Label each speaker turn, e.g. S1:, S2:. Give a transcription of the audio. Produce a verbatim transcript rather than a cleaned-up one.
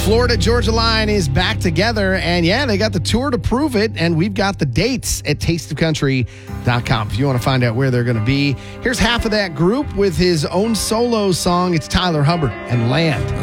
S1: Florida Georgia Line is back together, and yeah, they got the tour to prove it, and we've got the dates at taste of country dot com if you want to find out where they're going to be. Here's half of that group with his own solo song. It's Tyler Hubbard and Land.